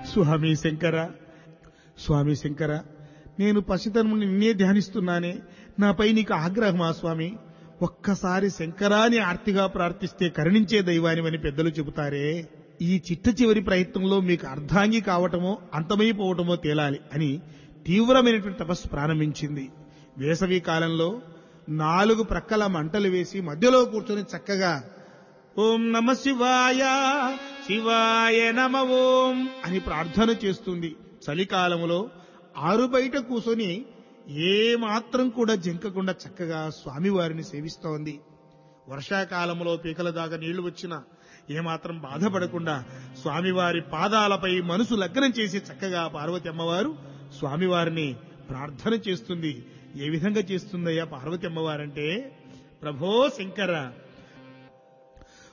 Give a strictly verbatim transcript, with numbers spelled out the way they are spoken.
స్వామి శంకర, స్వామి శంకర, నేను పసితనం నిన్నే ధ్యానిస్తున్నానే, నాపై నీకు ఆగ్రహమా స్వామి? ఒక్కసారి శంకరాని ఆర్తిగా ప్రార్థిస్తే కరుణించే దైవానివని పెద్దలు చెబుతారే, ఈ చిట్ట చివరి ప్రయత్నంలో మీకు అర్ధాంగి కావటమో అంతమైపోవటమో తేలాలి అని తీవ్రమైనటువంటి తపస్సు ప్రారంభించింది. వేసవి కాలంలో నాలుగు ప్రక్కల మంటలు వేసి మధ్యలో కూర్చొని చక్కగా ఓం నమ శివాయ, శివాయ నమ ఓం అని ప్రార్థన చేస్తుంది. చలికాలంలో ఆరు బయట కూర్చొని ఏ మాత్రం కూడా జంకకుండా చక్కగా స్వామివారిని సేవిస్తోంది. వర్షాకాలంలో పీకల దాకా నీళ్లు వచ్చినా ఏమాత్రం బాధపడకుండా స్వామివారి పాదాలపై మనసు లగ్నం చేసి చక్కగా పార్వతి అమ్మవారు స్వామివారిని ప్రార్థన చేస్తుంది. ఏ విధంగా చేస్తుందయ్యా పార్వతి అమ్మవారంటే, ప్రభో శంకర,